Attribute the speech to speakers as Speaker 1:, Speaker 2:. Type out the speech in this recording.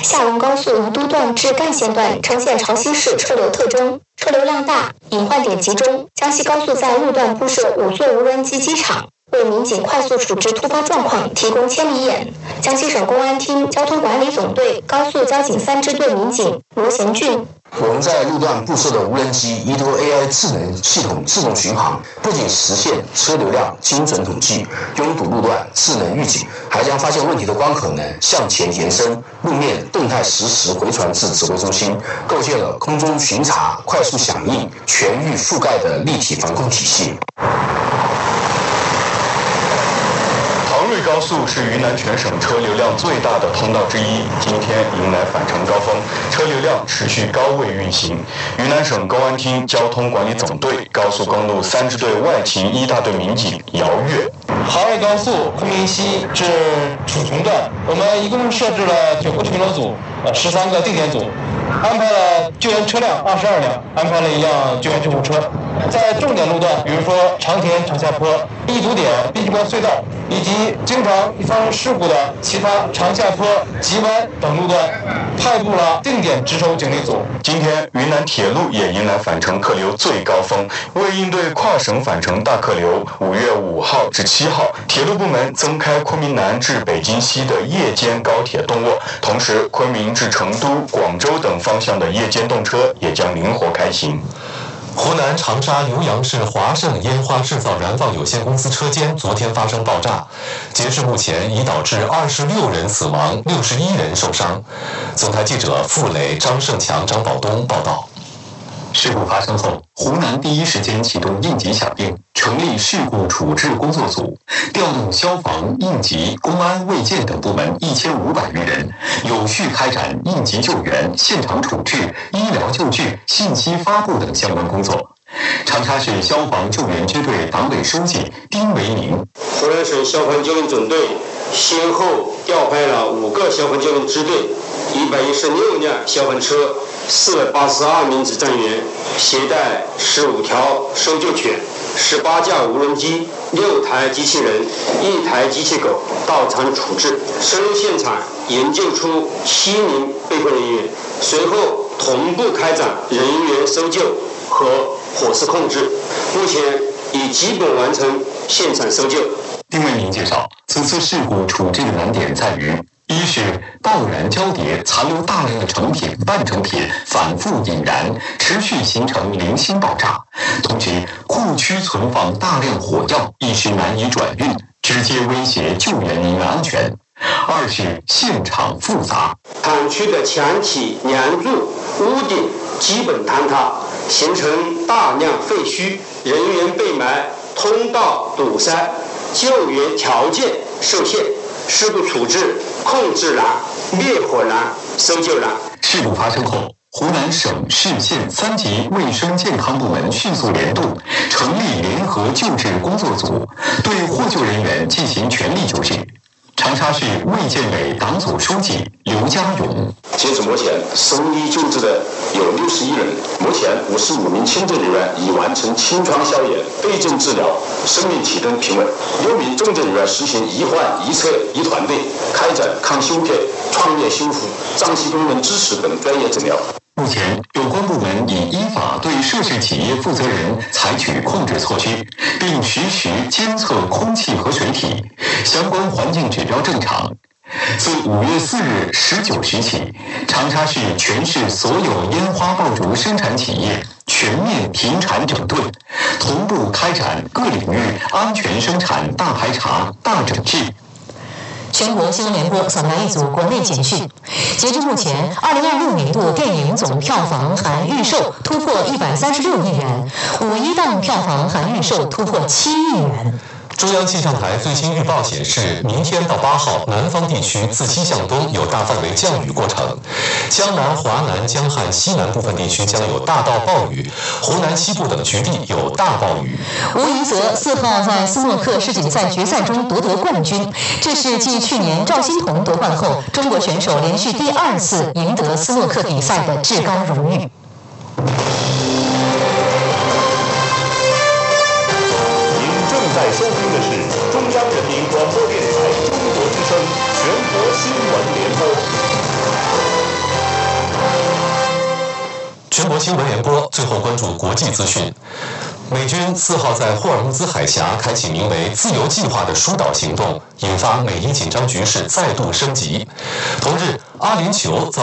Speaker 1: 厦蓉高速宜都段至干线段呈现潮汐式车流特征，车流量大，隐患点集中。江西高速在路段布设5座无人机机场，为民警快速处置突发状况提供千里眼。江西省公安厅交通管理总队高速交警3支队民警罗贤俊。
Speaker 2: 我们在路段布设的无人机宜都 AI 智能系统自动巡航，不仅实现车流量精准统计、拥堵路段智能预警，还将发现问题的光可能向前延伸，路面动态实时回传至指挥中心，构建了空中巡查、快速响应、全域覆盖的立体防控体系。
Speaker 3: 杭瑞高速是云南全省车流量最大的通道之一，今天迎来返程高峰，车流量持续高位运行。云南省公安厅交通管理总队高速公路3支队外勤1大队民警姚月。
Speaker 4: 杭瑞高速昆明西至楚雄段，我们一共设置了9个巡逻组，13个定点组，安排了救援车辆22辆，安排了1辆救援救护车。在重点路段，比如说长田长下坡、易堵点、碧溪关隧道，以及经常发生事故的其他长下坡、急弯等路段，派布了定点值守警力组。
Speaker 3: 今天云南铁路也迎来返程客流最高峰，为应对跨省返程大客流，5月5号至7号，铁路部门增开昆明南至北京西的夜间高铁动卧，同时昆明至成都、广州等方向的夜间动车也将灵活开行。
Speaker 5: 湖南长沙浏阳市华盛烟花制造燃放有限公司车间昨天发生爆炸，截至目前已导致26人死亡，61人受伤。总台记者付磊、张胜强、张宝东报道。
Speaker 6: 事故发生后，湖南第一时间启动应急响应，成立事故处置工作组，调动消防、应急、公安、卫健等部门1500余人，有序开展应急救援、现场处置、医疗救治、信息发布等相关工作。长沙市消防救援支队党委书记丁维宁：
Speaker 7: 湖南省消防救援总队先后调派了5个消防救援支队、116辆消防车、482名指战员，携带15条搜救犬、18架无人机、6台机器人、1台机器狗到场处置，深入现场营救出7名被困人员，随后同步开展人员搜救和火势控制，目前已基本完成现场搜救。
Speaker 6: 丁维宁介绍，此次事故处置的难点在于：一是爆燃交叠，残留大量的成品、半成品反复引燃，持续形成零星爆炸；同时，库区存放大量火药，一时难以转运，直接威胁救援人员安全。二是现场复杂，
Speaker 7: 厂区的墙体、梁柱、屋顶基本坍塌，形成大量废墟，人员被埋，通道堵塞，救援条件受限，事故处置控制难、灭火难、搜救难。
Speaker 6: 事故发生后，湖南省市县3级卫生健康部门迅速联动，成立联合救治工作组，对获救人员进行全力救治。长沙市卫健委党组书记刘家勇：
Speaker 8: 截至目前，生力救治的有61人，目前55名清症人员已完成清创消炎、对症治疗，生命体征平稳；6名重症人员实行一患一策一团队，开展抗休克、创面修复、脏器功能支持等专业诊疗。
Speaker 6: 目前，有关部门已依法对涉事企业负责人采取控制措施，并实时监测空气和水体，相关环境指标正常。自5月4日19时起，长沙市全市所有烟花爆竹生产企业全面停产整顿，同步开展各领域安全生产大排查、大整治。
Speaker 9: 全国新闻联播扫描一组国内简讯。截至目前，2026年度电影总票房含预售突破136亿元，5一档票房含预售突破7亿元。
Speaker 5: 中央气象台最新预报显示，明天到8号，南方地区自西向东有大范围降雨过程，江南、华南、江汉西南部分地区将有大到暴雨，湖南西部等局地有大暴雨。
Speaker 9: 吴怡泽4号在斯诺克世锦赛决赛中夺得冠军，这是继去年赵欣彤夺冠后，中国选手连续第2次赢得斯诺克比赛的至高荣誉。
Speaker 10: 在收听的是中央人民广播电台中国之声全国新闻联播。
Speaker 5: 全国新闻联播最后关注国际资讯。美军4号在霍尔木兹海峡开启名为“自由计划”的疏导行动，引发美伊紧张局势再度升级。同日，阿联酋遭